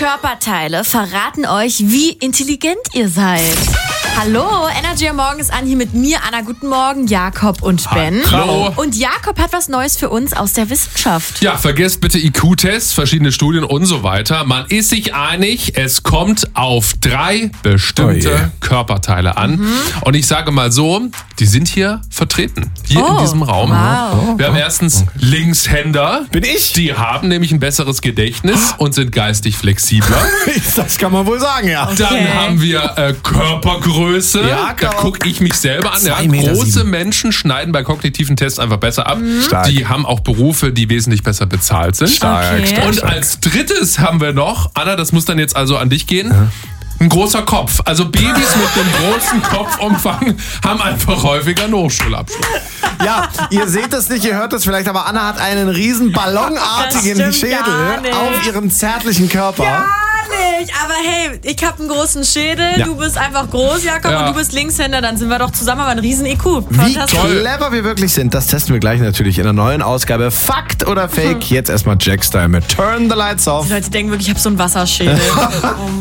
Körperteile verraten euch, wie intelligent ihr seid. Hallo, Energy am Morgen ist an, hier mit mir, Anna, guten Morgen, Jakob und Ben. Hallo. Und Jakob hat was Neues für uns aus der Wissenschaft. Ja, vergesst bitte IQ-Tests, verschiedene Studien und so weiter. Man ist sich einig, es kommt auf 3 bestimmte Körperteile an. Und ich sage mal so, die sind hier vertreten, hier in diesem Raum. Wow. Wir haben erstens Linkshänder. Bin ich? Die haben nämlich ein besseres Gedächtnis und sind geistig flexibler. Das kann man wohl sagen, ja. Dann haben wir Körpergröße. Ja, Da gucke ich mich selber an. Ja, 2,7 Meter. große Menschen schneiden bei kognitiven Tests einfach besser ab. Stark. Die haben auch Berufe, die wesentlich besser bezahlt sind. Okay. Und als drittes haben wir noch, Anna, das muss dann jetzt also an dich gehen, ein großer Kopf. Also Babys mit dem großen Kopfumfang haben einfach häufiger einen Hochschulabschluss. Ja, ihr seht das nicht, ihr hört das vielleicht, aber Anna hat einen riesen ballonartigen Das stimmt Schädel gar nicht. auf ihrem zärtlichen Körper. Gar nicht, aber hey, ich habe einen großen Schädel, Ja. du bist einfach groß, Jakob, Ja. und du bist Linkshänder, dann sind wir doch zusammen, aber ein riesen IQ. Wie Fantastisch. clever wir wirklich sind, das testen wir gleich natürlich in einer neuen Ausgabe Fakt oder Fake. Jetzt erstmal Jack-Style mit Turn the Lights Off. Die Leute denken wirklich, ich habe so einen Wasserschädel. Oh